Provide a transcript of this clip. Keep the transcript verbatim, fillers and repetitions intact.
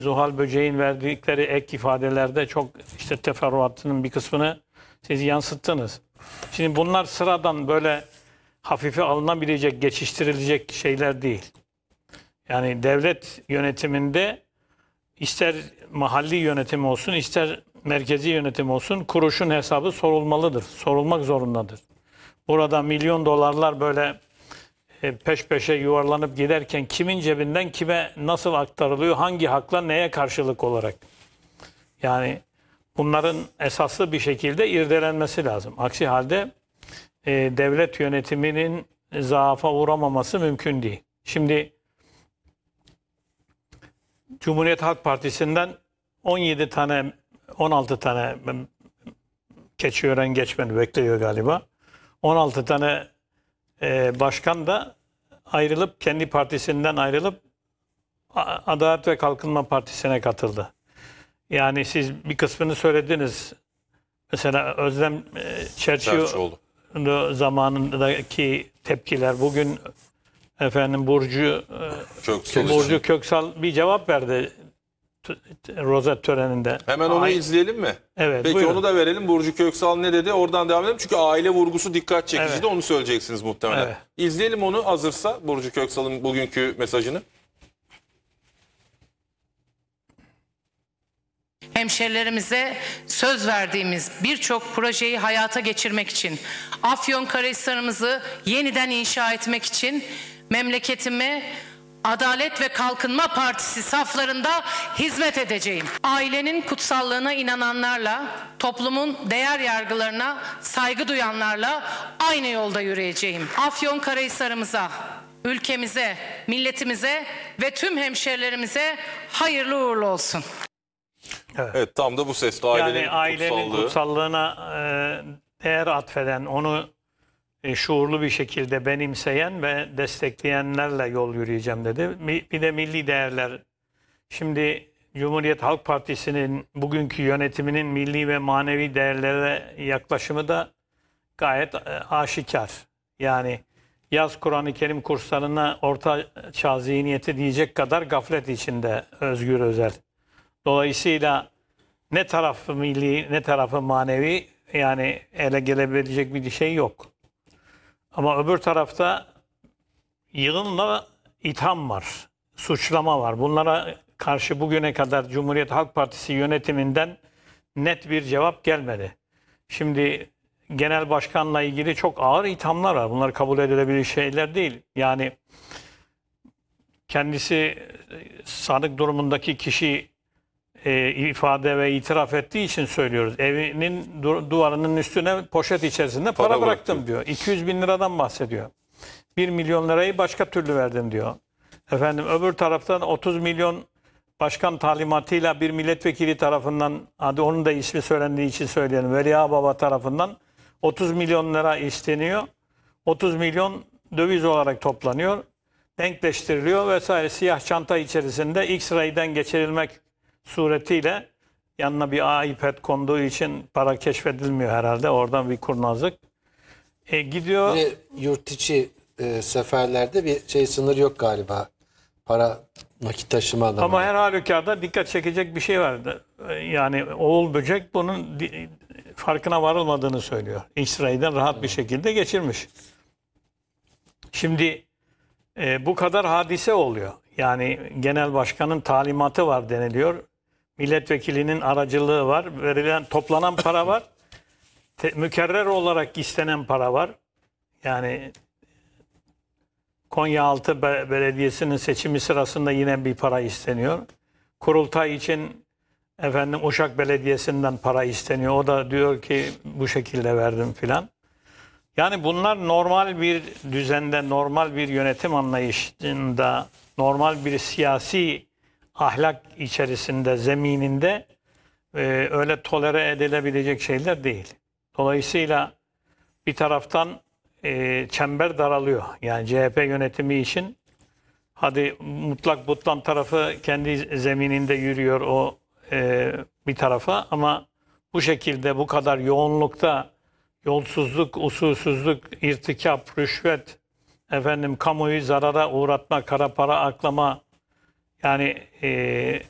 Zuhal Böceğin verdikleri ek ifadelerde çok işte teferruatının bir kısmını siz yansıttınız. Şimdi bunlar sıradan böyle hafife alınabilecek, geçiştirilecek şeyler değil. Yani devlet yönetiminde ister mahalli yönetim olsun, ister merkezi yönetim olsun kuruşun hesabı sorulmalıdır. Sorulmak zorundadır. Burada milyon dolarlar böyle peş peşe yuvarlanıp giderken kimin cebinden kime nasıl aktarılıyor, hangi hakla neye karşılık olarak? Yani bunların esaslı bir şekilde irdelenmesi lazım. Aksi halde e, devlet yönetiminin zaafa uğramaması mümkün değil. Şimdi Cumhuriyet Halk Partisi'nden on yedi tane, on altı tane Keçiören geçmeni bekliyor galiba. on altı tane e, başkan da ayrılıp, kendi partisinden ayrılıp Adalet ve Kalkınma Partisi'ne katıldı. Yani siz bir kısmını söylediniz. Mesela Özlem e, Çerçioğlu zamanındaki tepkiler, bugün efendim Burcu Köksal, Burcu Köksal bir cevap verdi rozet töreninde. Hemen onu Ay, izleyelim mi? evet, Peki buyurun. onu da verelim. Burcu Köksal ne dedi? Oradan devam edelim. Çünkü aile vurgusu dikkat çekiciydi. Evet. Onu söyleyeceksiniz muhtemelen. Evet. İzleyelim onu hazırsa Burcu Köksal'ın bugünkü mesajını. Hemşerilerimize söz verdiğimiz birçok projeyi hayata geçirmek için, Afyonkarahisar'ımızı yeniden inşa etmek için memleketime Adalet ve Kalkınma Partisi saflarında hizmet edeceğim. Ailenin kutsallığına inananlarla, toplumun değer yargılarına saygı duyanlarla aynı yolda yürüyeceğim. Afyonkarahisar'ımıza, ülkemize, milletimize ve tüm hemşerilerimize hayırlı uğurlu olsun. Evet, evet tam da bu sesle ailenin, yani ailenin kutsallığı. kutsallığına e, değer atfeden, onu e, şuurlu bir şekilde benimseyen ve destekleyenlerle yol yürüyeceğim dedi. Bir de milli değerler. Şimdi Cumhuriyet Halk Partisi'nin bugünkü yönetiminin milli ve manevi değerlere yaklaşımı da gayet e, aşikar. Yani yaz Kur'an-ı Kerim kurslarına orta çağ zihniyeti diyecek kadar gaflet içinde Özgür Özel. Dolayısıyla ne tarafı milli ne tarafı manevi yani ele gelebilecek bir şey yok. Ama öbür tarafta yığınla itham var, suçlama var. Bunlara karşı bugüne kadar Cumhuriyet Halk Partisi yönetiminden net bir cevap gelmedi. Şimdi genel başkanla ilgili çok ağır ithamlar var. Bunlar kabul edilebilir şeyler değil. Yani kendisi sanık durumundaki kişi E, ifade ve itiraf ettiği için söylüyoruz. Evinin du duvarının üstüne poşet içerisinde para, para bıraktım bıraktı. diyor. iki yüz bin liradan bahsediyor. bir milyon lirayı başka türlü verdim diyor. Efendim öbür taraftan otuz milyon başkan talimatıyla bir milletvekili tarafından, hadi onun da ismi söylendiği için söyleyelim, Veli Ağababa tarafından otuz milyon lira isteniyor. otuz milyon döviz olarak toplanıyor. Denkleştiriliyor vesaire. Siyah çanta içerisinde X-ray'den geçirilmek suretiyle yanına bir iPad konduğu için para keşfedilmiyor herhalde. Oradan bir kurnazlık. E, gidiyor. Ve yurt içi e, seferlerde bir şey sınır yok galiba. Para nakit taşıma anlamında. Ama her halükarda dikkat çekecek bir şey vardı. Yani Oğul Böcek bunun farkına varılmadığını söylüyor. X-ray'den rahat bir şekilde geçirmiş. Şimdi e, bu kadar hadise oluyor. Yani genel başkanın talimatı var deniliyor. Milletvekilinin aracılığı var. Verilen, toplanan para var. Te, mükerrer olarak istenen para var. Yani Konyaaltı Be Belediyesi'nin seçimi sırasında yine bir para isteniyor. Kurultay için efendim Uşak Belediyesi'nden para isteniyor. O da diyor ki bu şekilde verdim filan. Yani bunlar normal bir düzende, normal bir yönetim anlayışında, normal bir siyasi ahlak içerisinde, zemininde e, öyle tolere edilebilecek şeyler değil. Dolayısıyla bir taraftan e, çember daralıyor. Yani C H P yönetimi için hadi mutlak butlan tarafı kendi zemininde yürüyor o e, bir tarafa, ama bu şekilde bu kadar yoğunlukta yolsuzluk, usulsüzlük, irtikap, rüşvet, efendim kamuoyu zarara uğratma, kara para aklama, yani e,